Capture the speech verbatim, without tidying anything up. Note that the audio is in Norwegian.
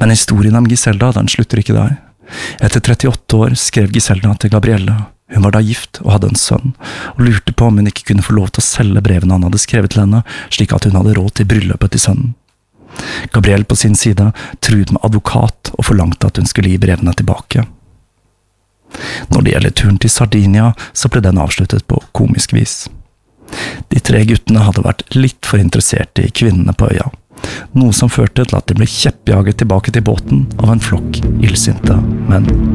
Men historien om Giselda, den slutter ikke der. Etter trettiåtte år skrev Giselda til Gabrielle. Hun var da gift og hadde en sønn, og lurte på om hun ikke kunne få lov til å selge brevene han hadde skrevet til henne, slik at hun hadde råd til bryllupet til sønnen. Gabrielle på sin side truet med advokat og forlangte at hun skulle gi brevene tilbake. Når det gjelder turen til Sardinia, så ble den avsluttet på komisk vis. De tre guttene hadde vært litt for interessert i kvinnene på øya, noe som førte til at de ble kjeppjaget tilbake til båten av en flokk illsinte menn.